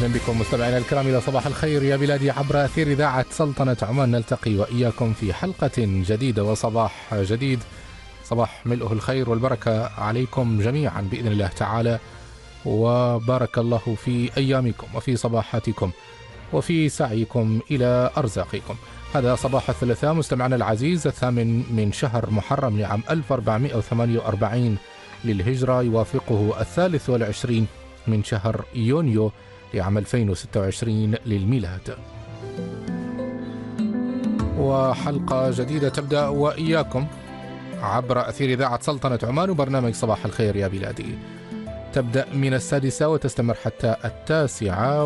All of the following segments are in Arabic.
أهلا بكم مستمعينا الكرام إلى صباح الخير يا بلادي عبر أثير إذاعة سلطنة عمان. نلتقي وإياكم في حلقة جديدة وصباح جديد، صباح ملؤه الخير والبركة عليكم جميعا بإذن الله تعالى، وبارك الله في أيامكم وفي صباحاتكم وفي سعيكم إلى أرزاقكم. هذا صباح الثلاثاء مستمعنا العزيز، 8 من شهر محرم لعام 1448 للهجرة، يوافقه 23 من شهر يونيو لعام 2026 للميلاد. وحلقة جديدة تبدأ وإياكم عبر أثير إذاعة سلطنة عمان وبرنامج صباح الخير يا بلادي. تبدأ من 6 وتستمر حتى 9،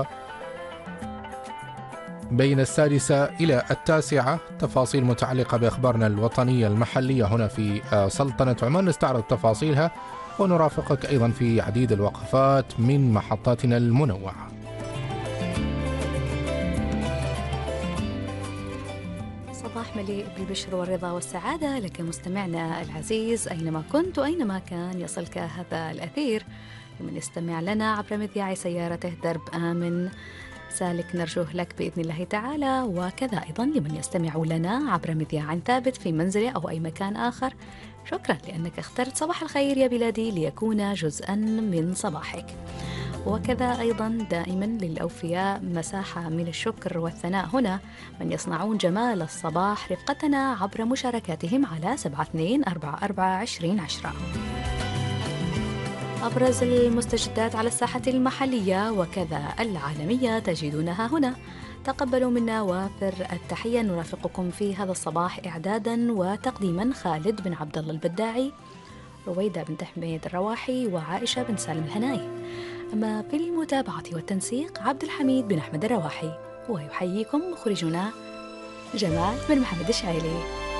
وبين 6 إلى 9 تفاصيل متعلقة بأخبارنا الوطنية المحلية هنا في سلطنة عمان، نستعرض تفاصيلها ونرافقك أيضا في عديد الوقفات من محطاتنا المنوعة. صباح مليء بالبشر والرضا والسعادة لك مستمعنا العزيز أينما كنت وأينما كان يصلك هذا الأثير. لمن يستمع لنا عبر مذياع سيارته درب آمن سالك نرجوه لك بإذن الله تعالى، وكذا أيضا لمن يستمع لنا عبر مذياع ثابت في منزله أو أي مكان آخر، شكرا لأنك اخترت صباح الخير يا بلادي ليكون جزءا من صباحك. وكذا أيضا دائما للأوفياء مساحة من الشكر والثناء هنا، من يصنعون جمال الصباح رفقتنا عبر مشاركاتهم على 72442010. أبرز المستجدات على الساحة المحلية وكذا العالمية تجدونها هنا. تقبلوا منا وافر التحية. نرافقكم في هذا الصباح إعدادا وتقديما خالد بن عبد الله البداعي، رويدة بنت حميد الرواحي، وعائشة بن سالم الهناي. أما في المتابعة والتنسيق عبد الحميد بن أحمد الرواحي، ويحييكم مخرجنا جمال بن محمد الشعيلي.